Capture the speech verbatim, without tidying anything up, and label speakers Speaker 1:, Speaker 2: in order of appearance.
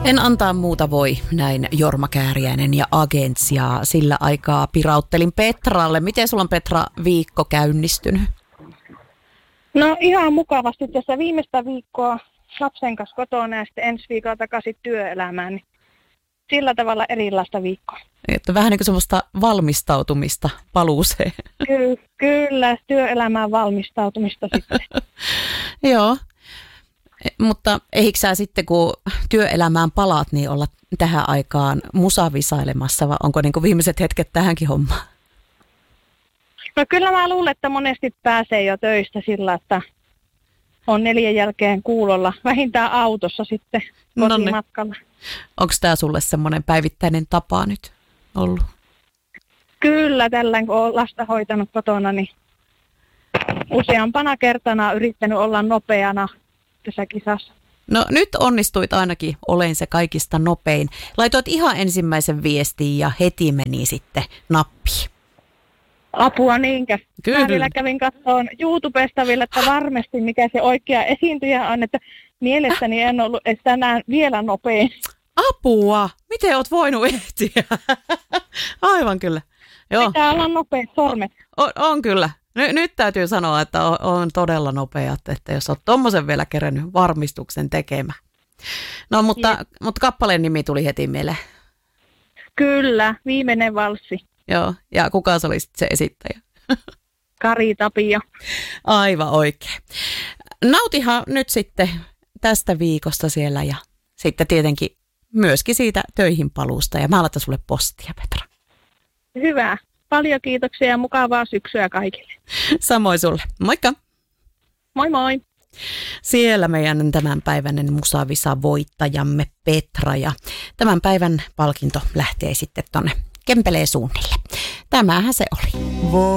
Speaker 1: En antaa muuta voi, näin Jorma Kääriäinen ja Agents, ja sillä aikaa pirauttelin Petralle. Miten sulla on, Petra, viikko käynnistynyt?
Speaker 2: No ihan mukavasti tässä viimeistä viikkoa lapsen kanssa kotona ja sitten ensi viikolla takaisin työelämään. Niin sillä tavalla erilaista viikkoa.
Speaker 1: Että vähän niin kuin semmoista valmistautumista paluuseen.
Speaker 2: Ky- kyllä, työelämään valmistautumista sitten.
Speaker 1: Joo, mutta eikö sä sitten, kun työelämään palaat, niin olla tähän aikaan musavisailemassa, vai onko niin kuin viimeiset hetket tähänkin hommaan?
Speaker 2: No kyllä mä luulen, että monesti pääsee jo töistä sillä, että on neljän jälkeen kuulolla, vähintään autossa sitten kotimatkalla.
Speaker 1: Onko tämä sulle semmoinen päivittäinen tapa nyt ollut?
Speaker 2: Kyllä, tällä kun olen lasta hoitanut kotona, niin useampana kertana yrittänyt olla nopeana tässä kisassa.
Speaker 1: No nyt onnistuit ainakin olen se kaikista nopein. Laitoit ihan ensimmäisen viestin ja heti meni sitten nappiin.
Speaker 2: Apua niinkä.
Speaker 1: Kyllä.
Speaker 2: Mä vielä kävin katsomaan YouTubesta vielä, että varmasti mikä se oikea esiintyjä on, että mielestäni en ollut edes tänään vielä nopein.
Speaker 1: Apua! Miten oot voinut ehtiä? Aivan kyllä. Joo.
Speaker 2: Pitää olla nopeat sormet.
Speaker 1: On, on kyllä. Ny, nyt täytyy sanoa, että on, on todella nopeat, että jos olet tommosen vielä kerännyt varmistuksen tekemään. No, mutta, mutta kappaleen nimi tuli heti mieleen.
Speaker 2: Kyllä, viimeinen valssi.
Speaker 1: Joo, ja kuka se oli se esittäjä?
Speaker 2: Kari Tapio.
Speaker 1: Aivan oikein. Nautihan nyt sitten tästä viikosta siellä ja sitten tietenkin myöskin siitä töihin paluusta. Ja mä laitan sulle postia, Petra.
Speaker 2: Hyvä. Paljon kiitoksia ja mukavaa syksyä kaikille.
Speaker 1: Samoin sulle. Moikka.
Speaker 2: Moi moi.
Speaker 1: Siellä meidän tämänpäiväinen musavisa-voittajamme Petra, ja tämän päivän palkinto lähtee sitten tonne Kempeleen suunnille. Tämähän se oli.